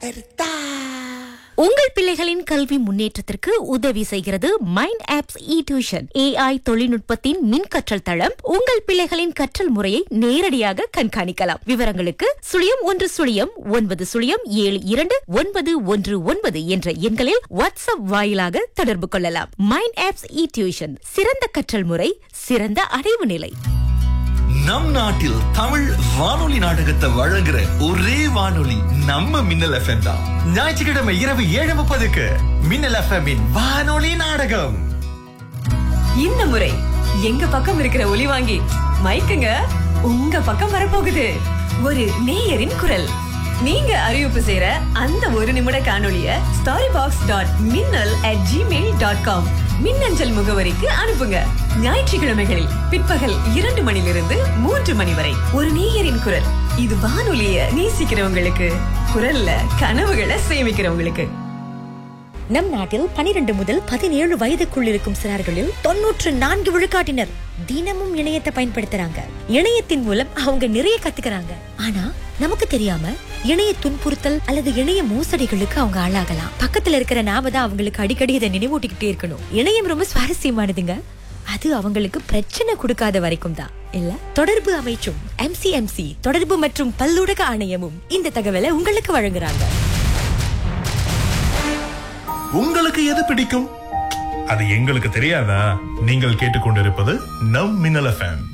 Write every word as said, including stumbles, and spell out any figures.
உங்கள் பிள்ளைகளின் கல்வி முன்னேற்றத்திற்கு உதவி செய்கிறது மைண்ட் ஆப்ஸ் இ டியூஷன். ஏஐ தொழில்நுட்பத்தின் மின் கற்றல் தளம். உங்கள் பிள்ளைகளின் கற்றல் முறையை நேரடியாக கண்காணிக்கலாம். விவரங்களுக்கு சுழியம் ஒன்று சுழியம் ஒன்பது சுழியம் ஏழு இரண்டு ஒன்பது ஒன்று ஒன்பது என்ற எண்களில் வாட்ஸ்அப் வாயிலாக தொடர்பு கொள்ளலாம். மைண்ட் ஆப்ஸ் இ டியூஷன், சிறந்த கற்றல் முறை, சிறந்த அடைவு நிலை. நம் நாட்டில் தமிழ் வானொலி நாடகத்தை வழங்குற ஒரே வானொலி நம்ம மின்னல் எஃப்எம் தான். ஞாயிற்றுக்கிழமை இரவு ஏழு முப்பதுக்கு மின்னல் எஃப்எம் இன் வானொலி நாடகம். இந்த முறை எங்க பக்கம் இருக்கிற ஒலி வாங்கி மைக்குங்க உங்க பக்கம் வரப்போகுது. ஒரு நேயரின் குரல். நீங்க அறிவிப்பு செய்யற அந்த ஒரு நிமிட காணொளிய ஸ்டாரி பாக்ஸ் டாட் மின்னல் அட் ஜிமெயில் டாட் காம் மின்னஞ்சல் முகவரிக்கு அனுப்புங்க. ஞாயிற்றுக்கிழமைகளில் பிற்பகல் இரண்டு மணிலிருந்து மூன்று மணி வரை ஒரு நேயரின் குரல். இது வானொலிய நேசிக்கிறவங்களுக்கு, குரல்ல கனவுகளை சேமிக்கிறவங்களுக்கு. நம் நாட்டில் பனிரெண்டு முதல் பதினேழு வயதுக்குள் இருக்கும் சிறார்களில் தொன்னூற்று நான்கு விழுக்காட்டினர் தினமும் இணையத்தை பயன்படுத்துறாங்க. இணையத்தின் மூலம் அவங்க நிறைய கத்துக்கிறாங்க. ஆனா நமக்கு தெரியாம இணைய துன்புறுத்தல் அல்லது இணைய மோசடிகளுக்கு அவங்க ஆளாகலாம். பக்கத்துல இருக்கிற நாம தான் அவங்களுக்கு அடிக்கடி இதை நினைவூட்டிக்கிட்டே இருக்கணும். இணையம் ரொம்ப சுவாரஸ்யமானதுங்க. அது அவங்களுக்கு பிரச்சனை கொடுக்காத வரைக்கும் தான் இல்ல. தொடர்பு அமைச்சும் எம்சிஎம்சி தொடர்பு மற்றும் பல்லூடக ஆணையமும் இந்த தகவலை உங்களுக்கு வழங்குறாங்க. உங்களுக்கு எது பிடிக்கும்? அது எங்களுக்கு தெரியாதா? நீங்கள் கேட்டுக்கொண்டிருப்பது நம் மின்னல் எஃப்எம்.